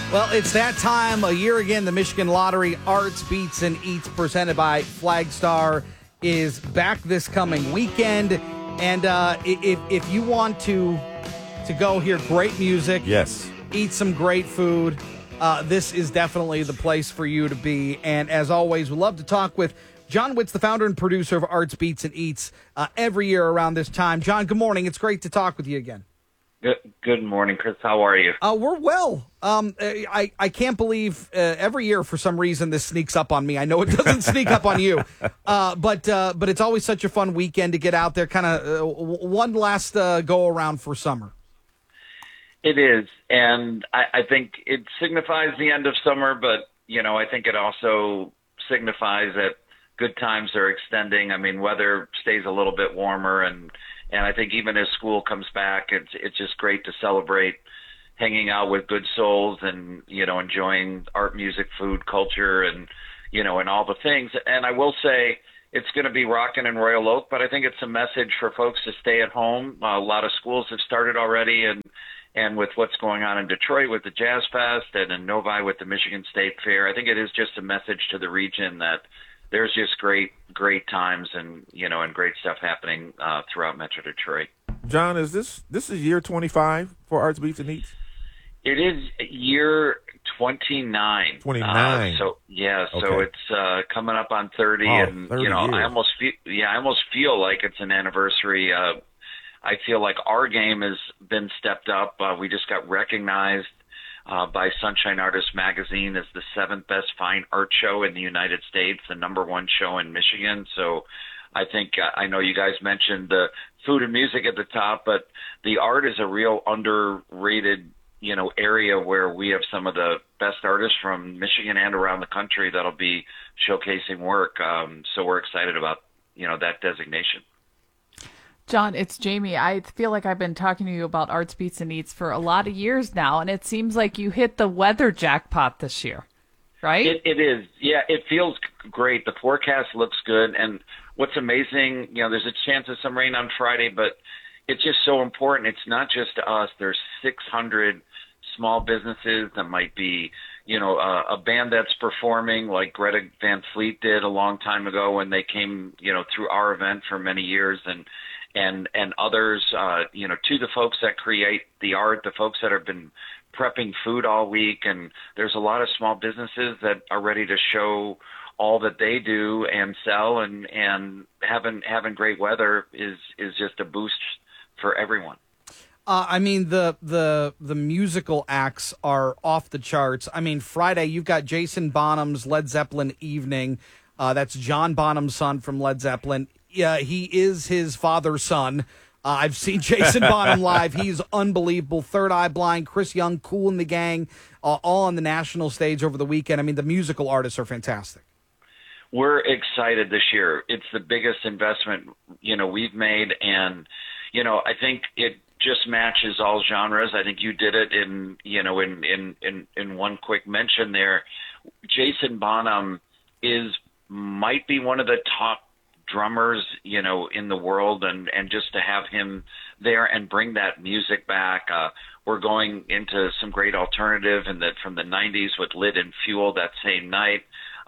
Well, it's that time of year again. The Michigan Lottery Arts, Beats, and Eats presented by Flagstar is back this coming weekend. And if you want to go hear great music, yes, eat some great food, this is definitely the place for you to be. And as always, we love to talk with John Witz, the founder and producer of Arts, Beats, and Eats, every year around this time. John, good morning. It's great to talk with you again. Good morning, Chris. How are you? We're well. I can't believe every year for some reason this sneaks up on me. I know it doesn't sneak up on you, but it's always such a fun weekend to get out there. Kind of one last go around for summer. It is, and I think it signifies the end of summer, but I think it also signifies that good times are extending. I mean, weather stays a little bit warmer, and I think even as school comes back, it's just great to celebrate hanging out with good souls and, enjoying art, music, food, culture, and, and all the things. And I will say it's going to be rocking in Royal Oak, but I think it's a message for folks to stay at home. A lot of schools have started already, and with what's going on in Detroit with the Jazz Fest and in Novi with the Michigan State Fair, I think it is just a message to the region that there's just great times and and great stuff happening throughout Metro Detroit. John, is this is year 25 for Arts, Beats, and Eats? It is year 29. 29. So it's coming up on 30, and 30 years. I almost feel like it's an anniversary. I feel like our game has been stepped up. We just got recognized by Sunshine Artist Magazine as the 7th best fine art show in the United States, the #1 show in Michigan. So I think, I know you guys mentioned the food and music at the top, but the art is a real underrated, area where we have some of the best artists from Michigan and around the country that'll be showcasing work. So we're excited about, that designation. John, it's Jamie. I feel like I've been talking to you about Arts, Beats, and Eats for a lot of years now, and it seems like you hit the weather jackpot this year, right? It is. Yeah, it feels great. The forecast looks good, and what's amazing, there's a chance of some rain on Friday, but it's just so important. It's not just to us. There's 600 small businesses that might be, a band that's performing like Greta Van Fleet did a long time ago when they came, through our event for many years, and others, to the folks that create the art, the folks that have been prepping food all week. And there's a lot of small businesses that are ready to show all that they do and sell, and having great weather is just a boost for everyone. I mean, the musical acts are off the charts. I mean, Friday, you've got Jason Bonham's Led Zeppelin Evening. That's John Bonham's son from Led Zeppelin. Yeah, he is his father's son. I've seen Jason Bonham live. He's unbelievable. Third Eye Blind, Chris Young, Kool and the Gang, all on the national stage over the weekend. I mean, the musical artists are fantastic. We're excited this year. It's the biggest investment, we've made. And, I think it just matches all genres. I think you did it in one quick mention there. Jason Bonham might be one of the top drummers, in the world, and just to have him there and bring that music back. We're going into some great alternative from the 90s with Lit and Fuel that same night.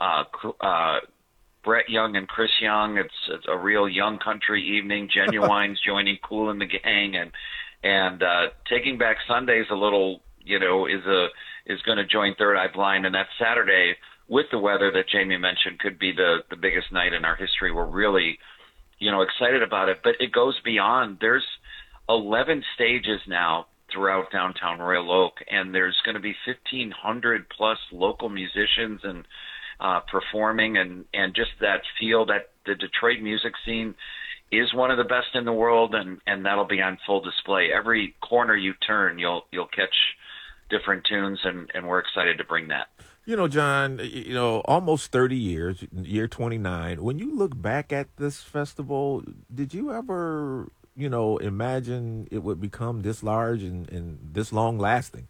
Brett Young and Chris Young. It's a real young country evening. Genuine's joining Kool and the Gang, and Taking Back Sundays a little, is going to join Third Eye Blind, and that Saturday, with the weather that Jamie mentioned, could be the biggest night in our history. We're really, excited about it. But it goes beyond. There's 11 stages now throughout downtown Royal Oak, and there's going to be 1,500 plus local musicians and performing, and just that feel that the Detroit music scene is one of the best in the world, and that'll be on full display. Every corner you turn, you'll catch different tunes, and we're excited to bring that. John, almost 30 years, year 29. When you look back at this festival, did you ever, imagine it would become this large and this long lasting?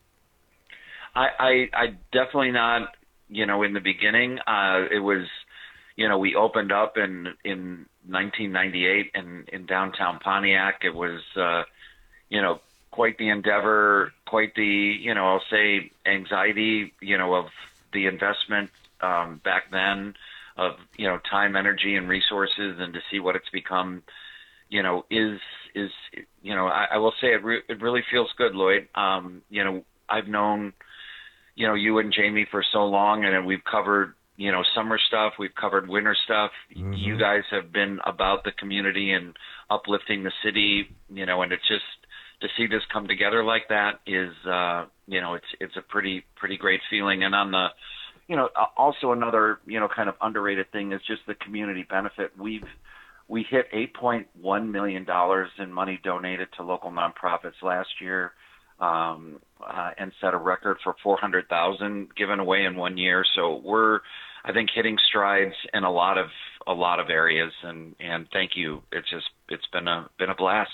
I definitely not, in the beginning. It was, we opened up in 1998 in downtown Pontiac. It was, quite the endeavor, quite the, I'll say anxiety, of the investment back then of, time, energy, and resources, and to see what it's become, is I will say it really feels good, Lloyd. I've known, you and Jamie for so long, and we've covered, summer stuff, we've covered winter stuff. Mm-hmm. You guys have been about the community and uplifting the city, and it's just to see this come together like that is, it's a pretty great feeling. And on the, also another, kind of underrated thing is just the community benefit. We hit $8.1 million in money donated to local nonprofits last year, and set a record for 400,000 given away in 1 year. So we're, I think, hitting strides in a lot of areas, and thank you. It's been a blast.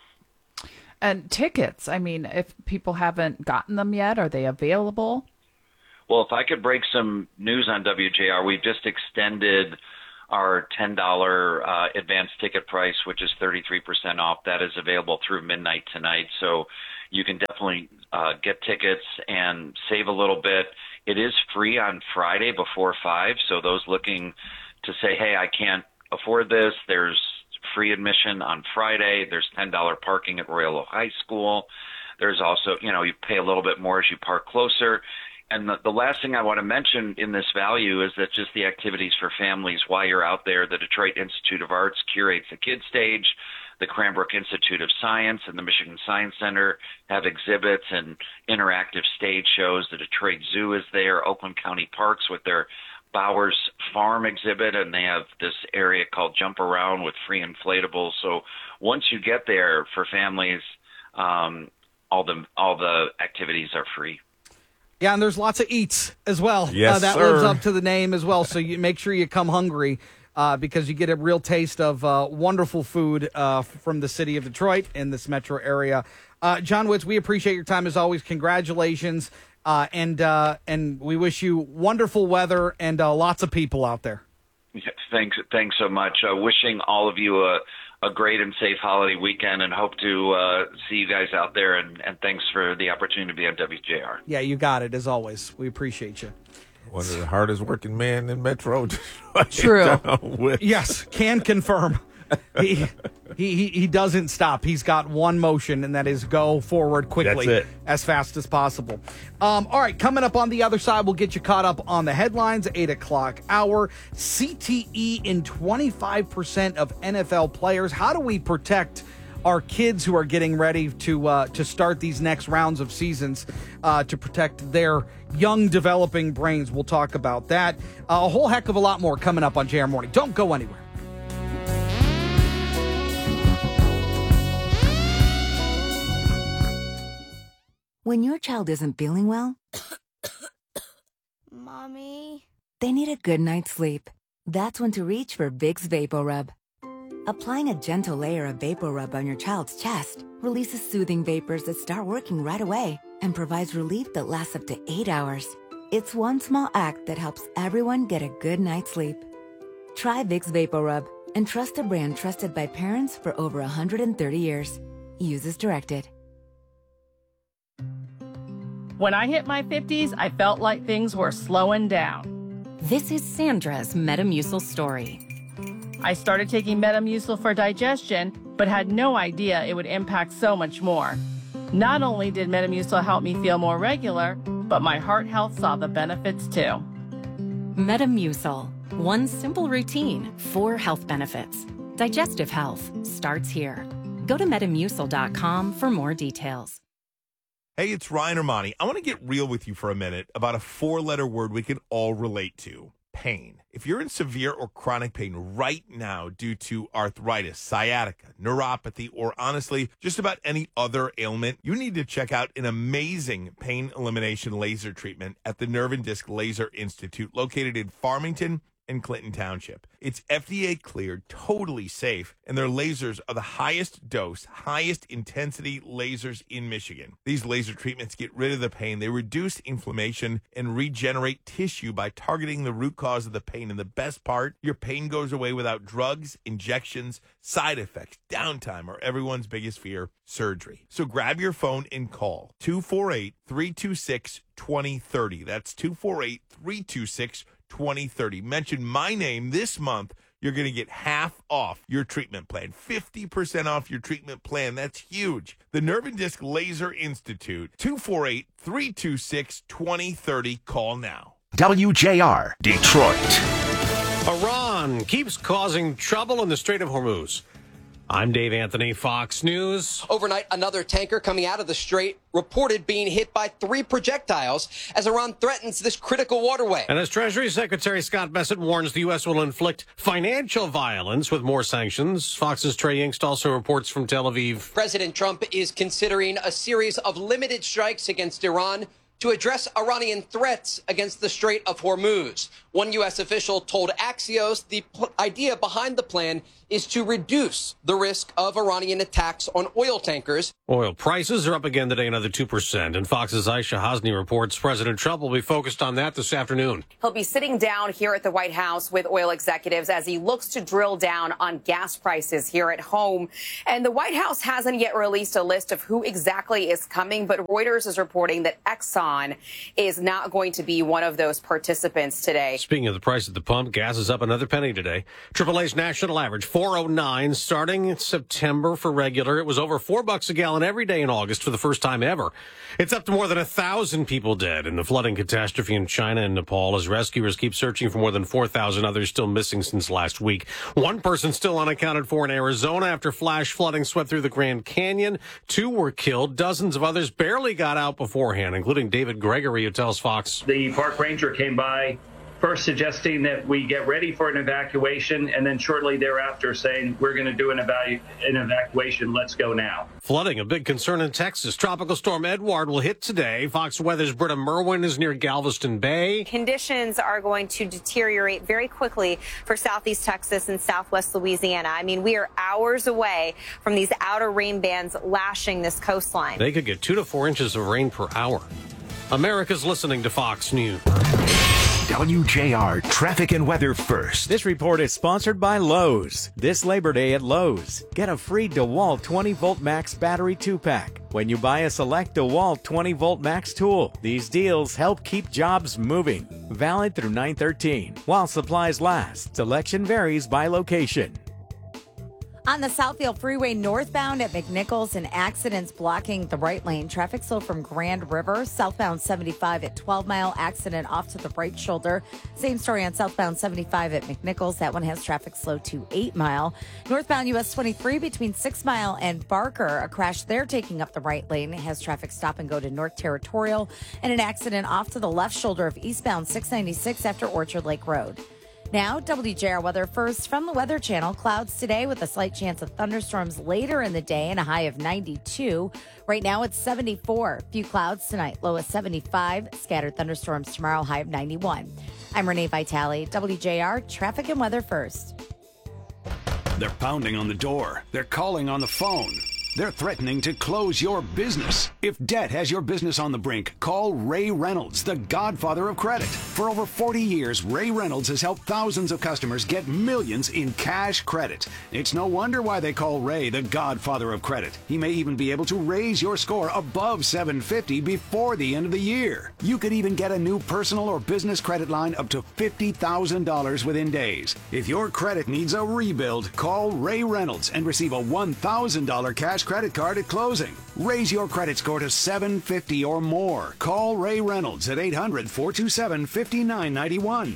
And tickets, I mean, if people haven't gotten them yet, are they available? Well, if I could break some news on WJR, we've just extended our $10 advanced ticket price, which is 33% off. That is available through midnight tonight. So you can definitely get tickets and save a little bit. It is free on Friday before 5. So those looking to say, hey, I can't afford this, there's free admission on Friday. There's $10 parking at Royal Oak High School. There's also, you pay a little bit more as you park closer. And the last thing I want to mention in this value is that just the activities for families while you're out there. The Detroit Institute of Arts curates the Kids Stage. The Cranbrook Institute of Science and the Michigan Science Center have exhibits and interactive stage shows. The Detroit Zoo is there. Oakland County Parks with their Bowers Farm exhibit, and they have this area called Jump Around with free inflatables. So once you get there for families, all the activities are free. Yeah, and there's lots of eats as well. Yes, that sir. lives up to the name as well. So you make sure you come hungry because you get a real taste of wonderful food from the city of Detroit in this metro area. John Witz, we appreciate your time as always. Congratulations, and we wish you wonderful weather and lots of people out there. Yeah, thanks so much. Wishing all of you a great and safe holiday weekend, and hope to see you guys out there. And thanks for the opportunity to be on WJR. Yeah, you got it, as always. We appreciate you. One of the hardest working men in Metro. True. Yes, can confirm. He doesn't stop. He's got one motion, and that is go forward quickly. That's it. As fast as possible. All right, coming up on the other side, we'll get you caught up on the headlines, 8 o'clock hour. CTE in 25% of NFL players. How do we protect our kids who are getting ready to start these next rounds of seasons to protect their young developing brains? We'll talk about that. A whole heck of a lot more coming up on JR Morning. Don't go anywhere. When your child isn't feeling well, Mommy? they need a good night's sleep. That's when to reach for Vicks VapoRub. Applying a gentle layer of VapoRub on your child's chest releases soothing vapors that start working right away and provides relief that lasts up to 8 hours. It's one small act that helps everyone get a good night's sleep. Try Vicks VapoRub and trust a brand trusted by parents for over 130 years. Use as directed. When I hit my 50s, I felt like things were slowing down. This is Sandra's Metamucil story. I started taking Metamucil for digestion, but had no idea it would impact so much more. Not only did Metamucil help me feel more regular, but my heart health saw the benefits too. Metamucil. One simple routine, 4 health benefits. Digestive health starts here. Go to Metamucil.com for more details. Hey, it's Ryan Armani. I want to get real with you for a minute about a 4-letter word we can all relate to: pain. If you're in severe or chronic pain right now due to arthritis, sciatica, neuropathy, or honestly, just about any other ailment, you need to check out an amazing pain elimination laser treatment at the Nerve and Disc Laser Institute located in Farmington in Clinton Township. It's FDA cleared, totally safe, and their lasers are the highest dose, highest intensity lasers in Michigan. These laser treatments get rid of the pain. They reduce inflammation and regenerate tissue by targeting the root cause of the pain. And the best part, your pain goes away without drugs, injections, side effects, downtime, or everyone's biggest fear, surgery. So grab your phone and call 248-326-2030. That's 248-326-2030. Mention my name this month. You're going to get half off your treatment plan, 50% off your treatment plan. That's huge. The Nerve and Disc Laser Institute, 248-326-2030. Call now. WJR, Detroit. Iran keeps causing trouble in the Strait of Hormuz. I'm Dave Anthony, Fox News. Overnight, another tanker coming out of the strait reported being hit by 3 projectiles as Iran threatens this critical waterway. And as Treasury Secretary Scott Bessent warns the U.S. will inflict financial violence with more sanctions, Fox's Trey Yingst also reports from Tel Aviv. President Trump is considering a series of limited strikes against Iran to address Iranian threats against the Strait of Hormuz. One U.S. official told Axios the idea behind the plan is to reduce the risk of Iranian attacks on oil tankers. Oil prices are up again today, another 2%. And Fox's Aisha Hasni reports President Trump will be focused on that this afternoon. He'll be sitting down here at the White House with oil executives as he looks to drill down on gas prices here at home. And the White House hasn't yet released a list of who exactly is coming, but Reuters is reporting that Exxon is not going to be one of those participants today. Speaking of the price at the pump, gas is up another penny today. AAA's national average, $4.09, starting in September for regular. It was over $4 a gallon every day in August for the first time ever. It's up to more than 1,000 people dead in the flooding catastrophe in China and Nepal as rescuers keep searching for more than 4,000 others still missing since last week. One person still unaccounted for in Arizona after flash flooding swept through the Grand Canyon. 2 were killed. Dozens of others barely got out beforehand, including David Gregory, who tells Fox. The park ranger came by first suggesting that we get ready for an evacuation, and then shortly thereafter saying, we're going to do an evacuation. Let's go now. Flooding, a big concern in Texas. Tropical storm Edward will hit today. Fox Weather's Britta Merwin is near Galveston Bay. Conditions are going to deteriorate very quickly for southeast Texas and southwest Louisiana. I mean, we are hours away from these outer rain bands lashing this coastline. They could get 2 to 4 inches of rain per hour. America's listening to Fox News. WJR Traffic and Weather First. This report is sponsored by Lowe's. This Labor Day at Lowe's, get a free DeWalt 20-volt max battery 2-pack when you buy a select DeWalt 20-volt max tool. These deals help keep jobs moving. Valid through 9/13 while supplies last. Selection varies by location. On the Southfield Freeway northbound at McNichols, an accident's blocking the right lane. Traffic slow from Grand River. Southbound 75 at 12 Mile. Accident off to the right shoulder. Same story on southbound 75 at McNichols. That one has traffic slow to 8 Mile. Northbound US 23 between 6 Mile and Barker. A crash there taking up the right lane. It has traffic stop and go to North Territorial. And an accident off to the left shoulder of eastbound 696 after Orchard Lake Road. Now, WJR weather first from the Weather Channel. Clouds today with a slight chance of thunderstorms later in the day and a high of 92. Right now, it's 74. Few clouds tonight, low of 75. Scattered thunderstorms tomorrow, high of 91. I'm Renee Vitale, WJR Traffic and Weather First. They're pounding on the door. They're calling on the phone. They're threatening to close your business. If debt has your business on the brink, call Ray Reynolds, the godfather of credit. For over 40 years, Ray Reynolds has helped thousands of customers get millions in cash credit. It's no wonder why they call Ray the godfather of credit. He may even be able to raise your score above 750 before the end of the year. You could even get a new personal or business credit line up to $50,000 within days. If your credit needs a rebuild, call Ray Reynolds and receive a $1,000 cash credit card at closing. Raise your credit score to 750 or more. Call Ray Reynolds at 800-427-5991.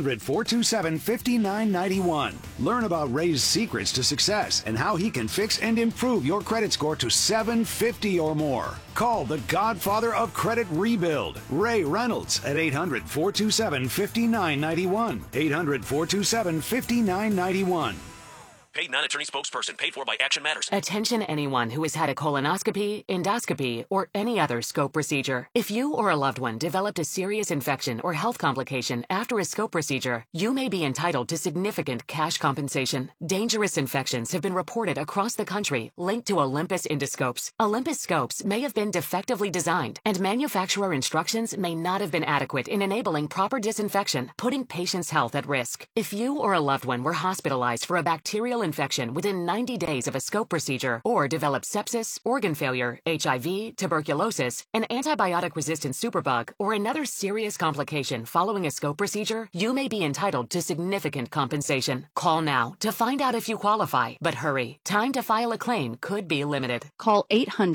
800-427-5991. Learn about Ray's secrets to success and how he can fix and improve your credit score to 750 or more. Call the godfather of credit rebuild, Ray Reynolds, at 800-427-5991. 800-427-5991. Paid non-attorney spokesperson. Paid for by Action Matters. Attention anyone who has had a colonoscopy, endoscopy, or any other scope procedure. If you or a loved one developed a serious infection or health complication after a scope procedure, you may be entitled to significant cash compensation. Dangerous infections have been reported across the country linked to Olympus endoscopes. Olympus scopes may have been defectively designed, and manufacturer instructions may not have been adequate in enabling proper disinfection, putting patients' health at risk. If you or a loved one were hospitalized for a bacterial infection within 90 days of a scope procedure, or developed sepsis, organ failure, HIV, tuberculosis, an antibiotic-resistant superbug, or another serious complication following a scope procedure, you may be entitled to significant compensation. Call now to find out if you qualify, but hurry. Time to file a claim could be limited. Call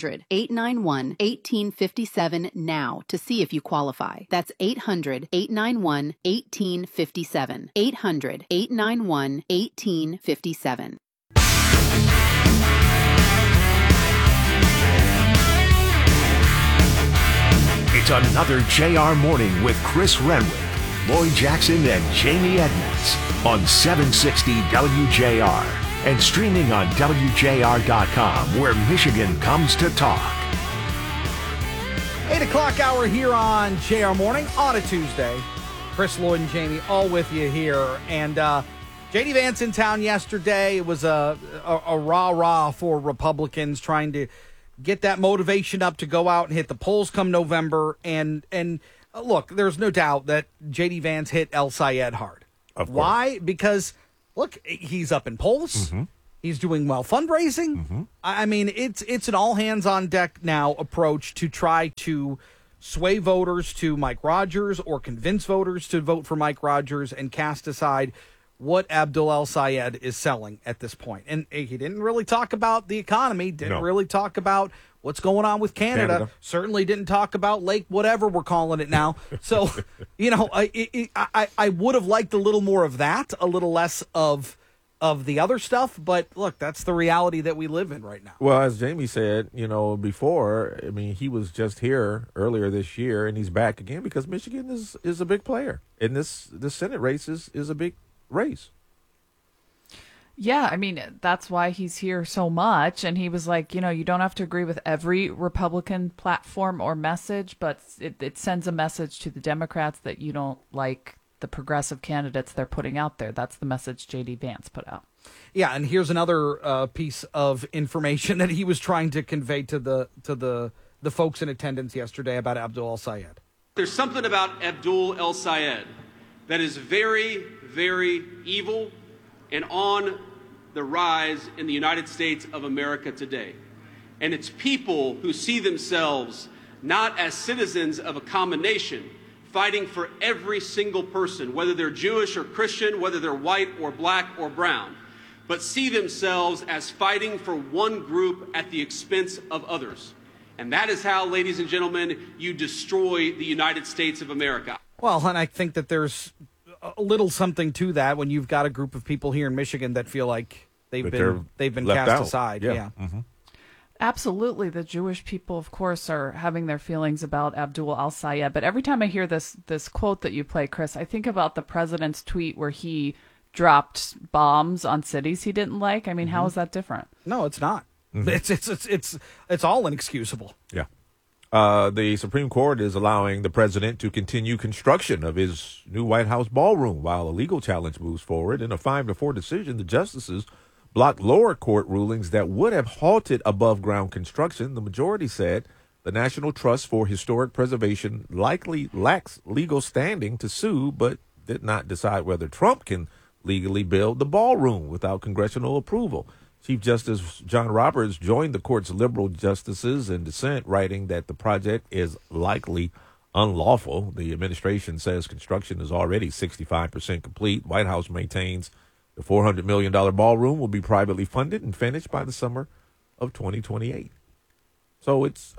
800-891-1857 now to see if you qualify. That's 800-891-1857. 800-891-1857. It's another JR Morning with Chris Renwick, Lloyd Jackson, and Jamie Edmonds on 760 WJR and streaming on WJR.com, where Michigan comes to talk. 8 o'clock hour here on JR Morning on a Tuesday. Chris, Lloyd, and Jamie all with you here. And J.D. Vance in town yesterday. It was a rah-rah for Republicans trying to get that motivation up to go out and hit the polls come November. And look, there's no doubt that J.D. Vance hit El Sayed hard. Why? Because, look, he's up in polls. Mm-hmm. He's doing well fundraising. Mm-hmm. I mean, it's an all-hands-on-deck now approach to try to sway voters to Mike Rogers or convince voters to vote for Mike Rogers and cast aside what Abdul El Sayed is selling at this point. And he didn't really talk about the economy, didn't really talk about what's going on with Canada. Certainly didn't talk about Lake whatever we're calling it now. So, I would have liked a little more of that, a little less of the other stuff. But look, that's the reality that we live in right now. Well, as Jamie said, before, I mean, he was just here earlier this year, and he's back again because Michigan is a big player. And this Senate race is a big race. Yeah, I mean, that's why he's here so much. And he was like, you don't have to agree with every Republican platform or message, but it sends a message to the Democrats that you don't like the progressive candidates they're putting out there. That's the message J.D. Vance put out. Yeah, and here's another piece of information that he was trying to convey to the folks in attendance yesterday about Abdul El Sayed. There's something about Abdul El Sayed that is very, very evil and on the rise in the United States of America today. And it's people who see themselves not as citizens of a common nation, fighting for every single person, whether they're Jewish or Christian, whether they're white or black or brown, but see themselves as fighting for one group at the expense of others. And that is how, ladies and gentlemen, you destroy the United States of America. Well, and I think that there's a little something to that when you've got a group of people here in Michigan that feel like they've been cast out. aside. Yeah. Mm-hmm. Absolutely. The Jewish people, of course, are having their feelings about Abdul El Sayed. But every time I hear this quote that you play, Chris, I think about the president's tweet where he dropped bombs on cities he didn't like. I mean, how is that different? No, it's not. Mm-hmm. It's all inexcusable. Yeah. The Supreme Court is allowing the president to continue construction of his new White House ballroom while a legal challenge moves forward. In a 5-4 decision, the justices blocked lower court rulings that would have halted above-ground construction. The majority said the National Trust for Historic Preservation likely lacks legal standing to sue, but did not decide whether Trump can legally build the ballroom without congressional approval. Chief Justice John Roberts joined the court's liberal justices in dissent, writing that the project is likely unlawful. The administration says construction is already 65% complete. White House maintains the $400 million ballroom will be privately funded and finished by the summer of 2028. So it's,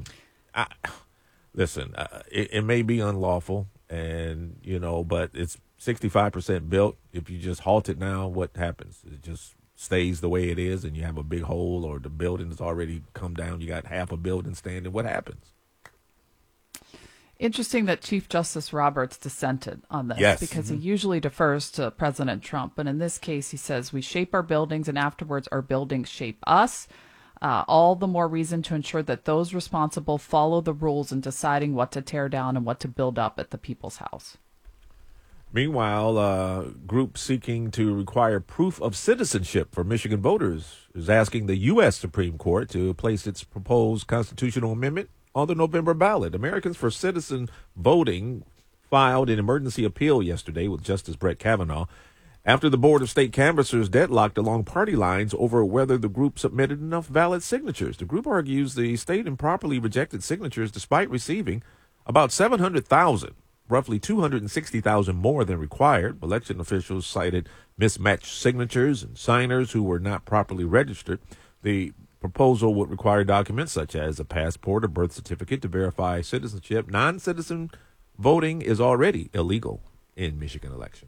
listen, it may be unlawful, and but it's 65% built. If you just halt it now, what happens? It just stays the way it is, and you have a big hole, or the building has already come down. You got half a building standing. What happens? Interesting that Chief Justice Roberts dissented on this because he usually defers to President Trump. But in this case, he says, we shape our buildings and afterwards our buildings shape us. All the more reason to ensure that those responsible follow the rules in deciding what to tear down and what to build up at the People's House. Meanwhile, a group seeking to require proof of citizenship for Michigan voters is asking the U.S. Supreme Court to place its proposed constitutional amendment on the November ballot. Americans for Citizen Voting filed an emergency appeal yesterday with Justice Brett Kavanaugh after the Board of State Canvassers deadlocked along party lines over whether the group submitted enough valid signatures. The group argues the state improperly rejected signatures despite receiving about 700,000. Roughly 260,000 more than required. Election officials cited mismatched signatures and signers who were not properly registered. The proposal would require documents such as a passport or birth certificate to verify citizenship. Non-citizen voting is already illegal in Michigan elections.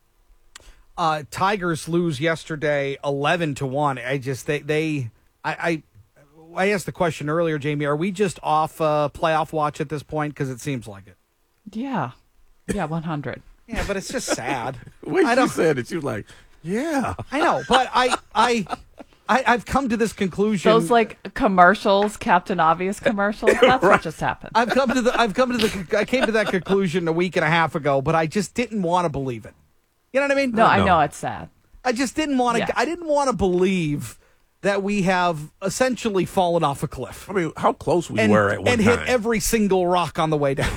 Tigers lose yesterday 11-1. I asked the question earlier, Jamie, are we just off playoff watch at this point? Because it seems like it. Yeah, 100. Yeah, but it's just sad. When you said it, you were like, yeah. I know, but I've come to this conclusion. Those like commercials, Captain Obvious commercials. That's what just happened. I came to that conclusion a week and a half ago, but I just didn't want to believe it. You know what I mean? No, I know it's sad. I just didn't want to. Yeah. I didn't want to believe that we have essentially fallen off a cliff. I mean, how close we were at one time. And hit every single rock on the way down.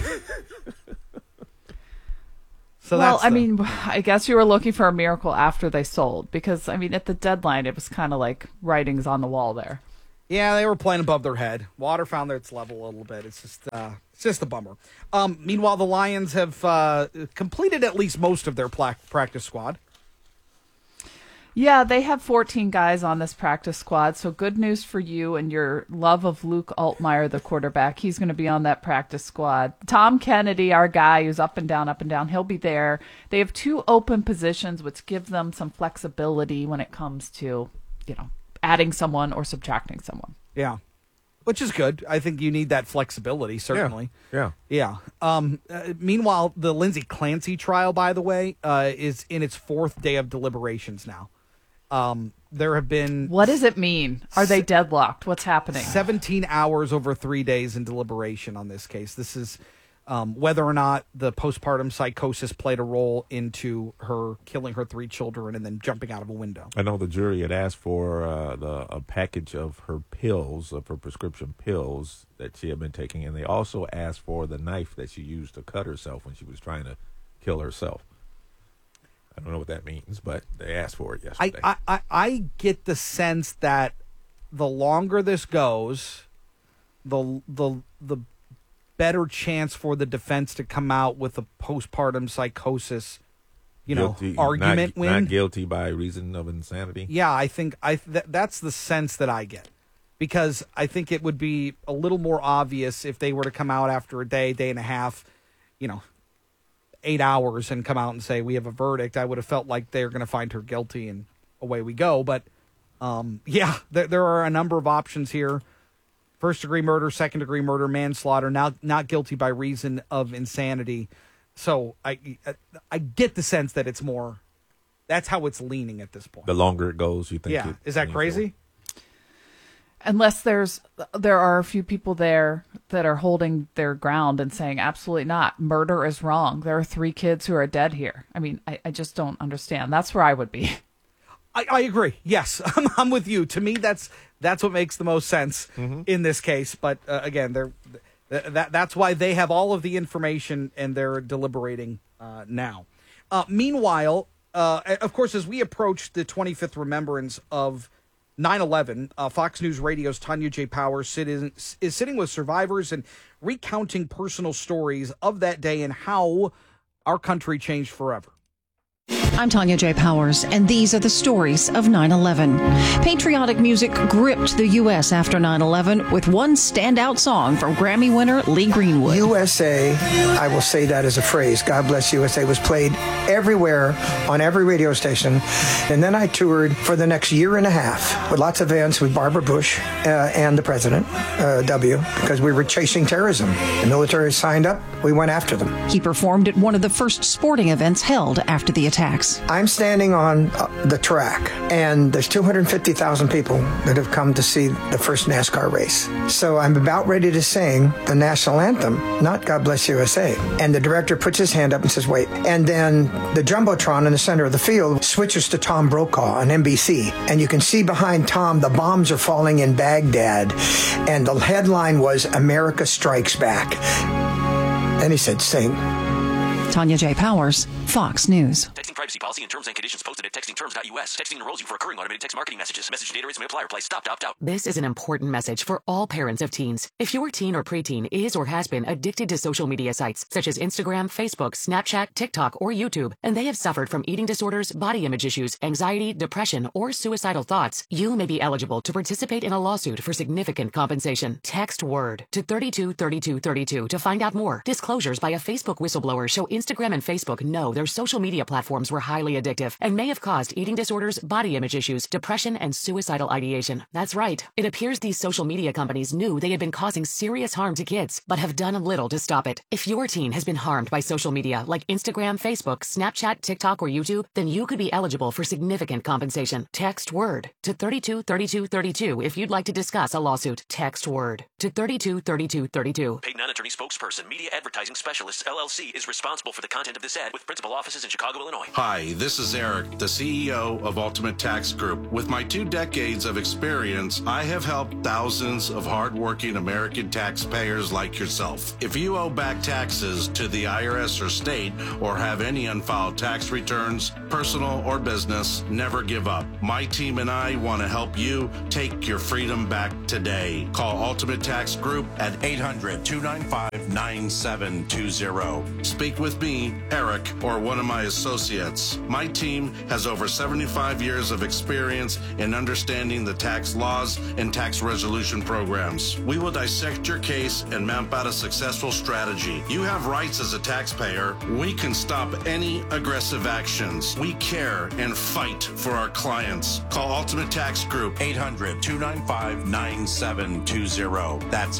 So well, I guess you were looking for a miracle after they sold because, at the deadline, it was kind of like writings on the wall there. Yeah, they were playing above their head. Water found its level a little bit. It's just a bummer. Meanwhile, the Lions have completed at least most of their practice squad. Yeah, they have 14 guys on this practice squad, so good news for you and your love of Luke Altmaier, the quarterback. He's going to be on that practice squad. Tom Kennedy, our guy who's up and down, he'll be there. They have 2 open positions, which give them some flexibility when it comes to, adding someone or subtracting someone. Yeah, which is good. I think you need that flexibility, certainly. Yeah. Meanwhile, the Lindsey Clancy trial, by the way, is in its 4th day of deliberations now. There have been... What does it mean? Are they deadlocked? What's happening? 17 hours over 3 days in deliberation on this case. This is whether or not the postpartum psychosis played a role into her killing her 3 children and then jumping out of a window. I know the jury had asked for a package of her pills, of her prescription pills that she had been taking, and they also asked for the knife that she used to cut herself when she was trying to kill herself. I don't know what that means, but they asked for it yesterday. I get the sense that the longer this goes, the better chance for the defense to come out with a postpartum psychosis, argument win. Not guilty by reason of insanity. Yeah, I think that's the sense that I get. Because I think it would be a little more obvious if they were to come out after a day and a half, 8 hours and come out and say, we have a verdict. I would have felt like they're going to find her guilty and away we go. But, there are a number of options here. First-degree murder, second-degree murder, manslaughter, now not guilty by reason of insanity. So I get the sense that it's more, that's how it's leaning at this point. The longer it goes, you think. Yeah. Is that crazy? Unless there are a few people there that are holding their ground and saying, absolutely not. Murder is wrong. There are 3 kids who are dead here. I just don't understand. That's where I would be. I agree. Yes, I'm with you. To me, that's what makes the most sense in this case. But again, that's why they have all of the information and they're deliberating now. Meanwhile, of course, as we approach the 25th remembrance of 9/11, Fox News Radio's Tanya J. Powers is sitting with survivors and recounting personal stories of that day and how our country changed forever. I'm Tanya J. Powers, and these are the stories of 9/11. Patriotic music gripped the U.S. after 9/11 with one standout song from Grammy winner Lee Greenwood. USA, I will say that as a phrase, God Bless USA, was played everywhere on every radio station. And then I toured for the next year and a half with lots of events with Barbara Bush and the president, W, because we were chasing terrorism. The military signed up. We went after them. He performed at one of the first sporting events held after the attacks. I'm standing on the track, and there's 250,000 people that have come to see the first NASCAR race. So I'm about ready to sing the national anthem, not God Bless USA. And the director puts his hand up and says, wait. And then the Jumbotron in the center of the field switches to Tom Brokaw on NBC. And you can see behind Tom, the bombs are falling in Baghdad. And the headline was America Strikes Back. And he said, sing. Tanya J. Powers, Fox News. Texting privacy policy and terms and conditions posted at textingterms.us. Texting enrolls you for recurring automated text marketing messages. Message data rates may apply. Reply stop to opt out. This is an important message for all parents of teens. If your teen or preteen is or has been addicted to social media sites such as Instagram, Facebook, Snapchat, TikTok, or YouTube, and they have suffered from eating disorders, body image issues, anxiety, depression, or suicidal thoughts, you may be eligible to participate in a lawsuit for significant compensation. Text WORD to 323232 to find out more. Disclosures by a Facebook whistleblower show Instagram and Facebook know their social media platforms were highly addictive and may have caused eating disorders, body image issues, depression, and suicidal ideation. That's right. It appears these social media companies knew they had been causing serious harm to kids, but have done little to stop it. If your teen has been harmed by social media like Instagram, Facebook, Snapchat, TikTok, or YouTube, then you could be eligible for significant compensation. Text WORD to 323232 if you'd like to discuss a lawsuit. Text WORD to 323232. Paid non-attorney spokesperson, Media Advertising Specialists, LLC, is responsible for the content of this ad with principal offices in Chicago, Illinois. Hi, this is Eric, the CEO of Ultimate Tax Group. With my 2 decades of experience, I have helped thousands of hardworking American taxpayers like yourself. If you owe back taxes to the IRS or state or have any unfiled tax returns, personal or business, never give up. My team and I want to help you take your freedom back today. Call Ultimate Tax Group at 800-295-9720. Speak with me, Eric, or one of my associates. My team has over 75 years of experience in understanding the tax laws and tax resolution programs. We will dissect your case and map out a successful strategy. You have rights as a taxpayer. We can stop any aggressive actions. We care and fight for our clients. Call Ultimate Tax Group, 800-295-9720. That's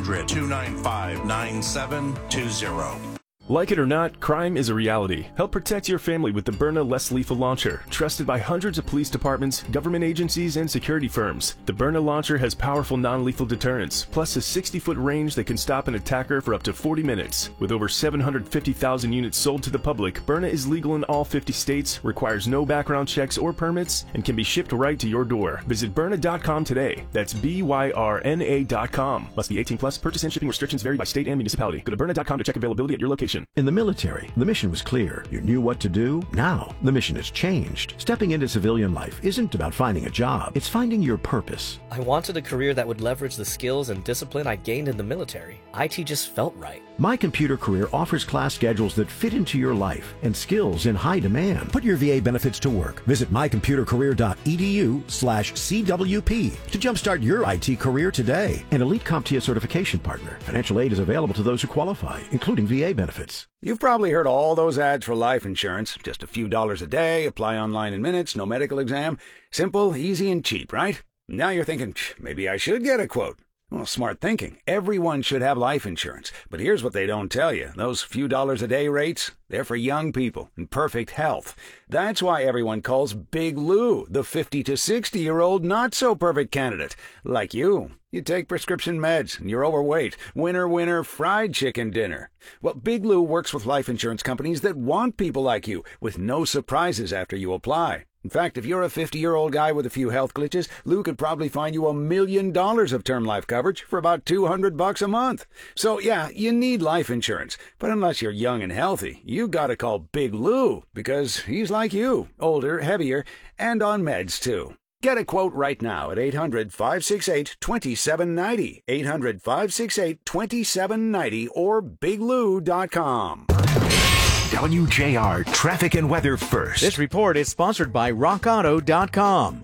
800-295-9720. Like it or not, crime is a reality. Help protect your family with the Byrna Less Lethal Launcher. Trusted by hundreds of police departments, government agencies, and security firms. The Byrna Launcher has powerful non-lethal deterrence, plus a 60-foot range that can stop an attacker for up to 40 minutes. With over 750,000 units sold to the public, Byrna is legal in all 50 states, requires no background checks or permits, and can be shipped right to your door. Visit Byrna.com today. That's BYRNA.com. Must be 18 plus. Purchase and shipping restrictions vary by state and municipality. Go to Byrna.com to check availability at your location. In the military, the mission was clear. You knew what to do. Now, the mission has changed. Stepping into civilian life isn't about finding a job. It's finding your purpose. I wanted a career that would leverage the skills and discipline I gained in the military. IT just felt right. My Computer Career offers class schedules that fit into your life and skills in high demand. Put your VA benefits to work. Visit mycomputercareer.edu/CWP to jumpstart your IT career today. An elite CompTIA certification partner. Financial aid is available to those who qualify, including VA benefits. You've probably heard all those ads for life insurance. Just a few dollars a day, apply online in minutes, no medical exam. Simple, easy, and cheap, right? Now you're thinking, maybe I should get a quote. Well, smart thinking. Everyone should have life insurance. But here's what they don't tell you. Those few dollars a day rates, they're for young people in perfect health. That's why everyone calls Big Lou the 50 to 60-year-old not-so-perfect candidate. Like you. You take prescription meds, and you're overweight. Winner, fried chicken dinner. Well, Big Lou works with life insurance companies that want people like you, with no surprises after you apply. In fact, if you're a 50-year-old guy with a few health glitches, Lou could probably find you $1 million of term life coverage for about $200 a month. So, yeah, you need life insurance. But unless you're young and healthy, you gotta call Big Lou, because he's like you, older, heavier, and on meds, too. Get a quote right now at 800-568-2790, 800-568-2790, or biglou.com. WJR traffic and weather first. This report is sponsored by RockAuto.com.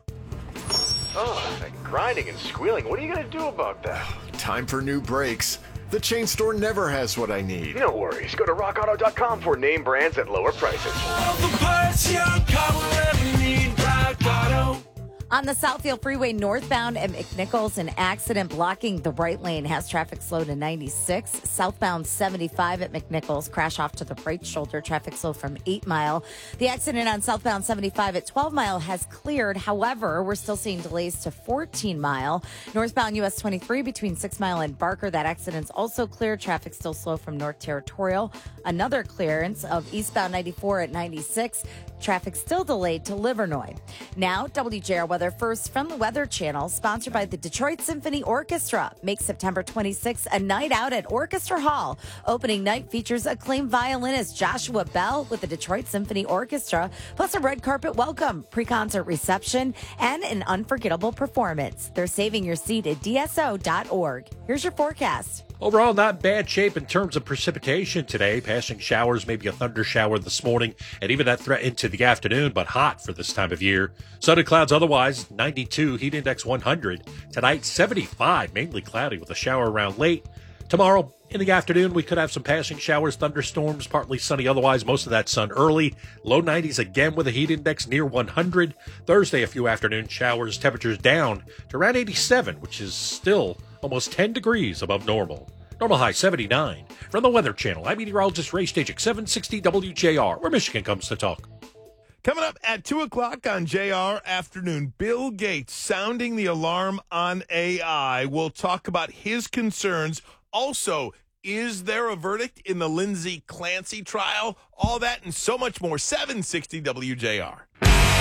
Oh, that grinding and squealing. What are you going to do about that? Time for new brakes. The chain store never has what I need. No worries. Go to RockAuto.com for name brands at lower prices. All the parts your car will ever need. Rock Auto. On the Southfield Freeway northbound at McNichols, an accident blocking the right lane has traffic slow to 96. Southbound 75 at McNichols, crash off to the right shoulder, traffic slow from 8 Mile. The accident on southbound 75 at 12 Mile has cleared. However, we're still seeing delays to 14 Mile. Northbound US 23 between 6 Mile and Barker, that accident's also cleared. Traffic still slow from North Territorial. Another clearance of eastbound 94 at 96. Traffic still delayed to Livernois. Now, WJR weather first from the Weather Channel, sponsored by the Detroit Symphony Orchestra. Make September 26th a night out at Orchestra Hall. Opening night features acclaimed violinist Joshua Bell with the Detroit Symphony Orchestra, plus a red carpet welcome, pre-concert reception, and an unforgettable performance. They're saving your seat at DSO.org. Here's your forecast. Overall, not bad shape in terms of precipitation today. Passing showers, maybe a thunder shower this morning, and even that threat into the afternoon, but hot for this time of year. Sun and clouds otherwise, 92, heat index 100. Tonight, 75, mainly cloudy with a shower around late. Tomorrow, in the afternoon, we could have some passing showers, thunderstorms, partly sunny otherwise, most of that sun early. Low 90s again with a heat index near 100. Thursday, a few afternoon showers, temperatures down to around 87, which is still almost 10 degrees above normal. Normal high 79. From the Weather Channel, I'm meteorologist Ray Stagik, 760 WJR, where Michigan comes to talk. Coming up at 2 o'clock on JR Afternoon, Bill Gates sounding the alarm on AI. We'll talk about his concerns. Also, is there a verdict in the Lindsay Clancy trial? All that and so much more. 760 WJR.